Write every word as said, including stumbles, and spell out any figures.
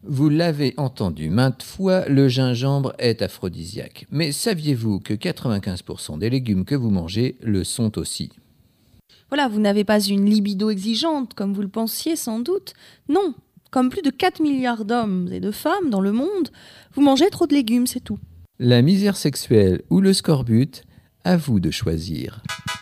Vous l'avez entendu maintes fois, le gingembre est aphrodisiaque. Mais saviez-vous que quatre-vingt-quinze pour cent des légumes que vous mangez le sont aussi ? Voilà, vous n'avez pas une libido exigeante, comme vous le pensiez sans doute. Non, comme plus de quatre milliards d'hommes et de femmes dans le monde, vous mangez trop de légumes, c'est tout. La misère sexuelle ou le scorbut, à vous de choisir.